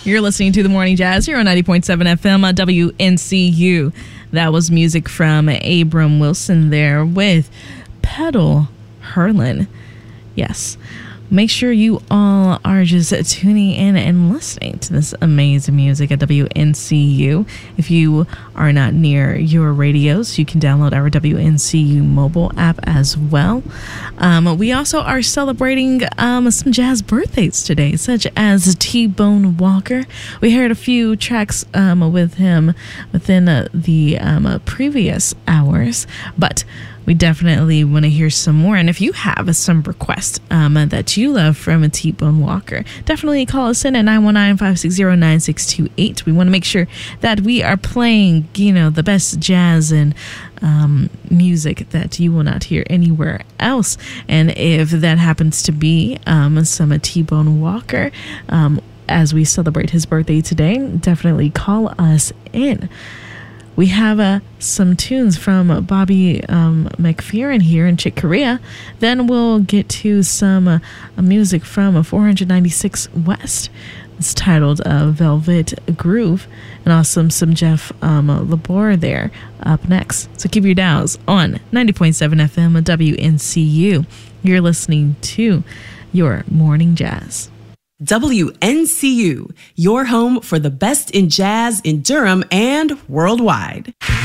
You're listening to The Morning Jazz here on 90.7 FM on WNCU. That was music from Abram Wilson there with Pedal Hurlin'. Yes. Make sure you all are just tuning in and listening to this amazing music at WNCU. If you are not near your radios, you can download our WNCU mobile app as well. We also are celebrating some jazz birthdays today, such as T-Bone Walker. We heard a few tracks with him within the previous hours, but we definitely want to hear some more. And if you have some requests that you love from a T-Bone Walker, definitely call us in at 919-560-9628. We want to make sure that we are playing, the best jazz and music that you will not hear anywhere else. And if that happens to be some T-Bone Walker, as we celebrate his birthday today, definitely call us in. We have some tunes from Bobby McFerrin here in Chick Corea. Then we'll get to some music from 496 West. It's titled Velvet Groove. And also some Jeff Labor there up next. So keep your dials on 90.7 FM WNCU. You're listening to your Morning Jazz. WNCU, your home for the best in jazz in Durham and worldwide.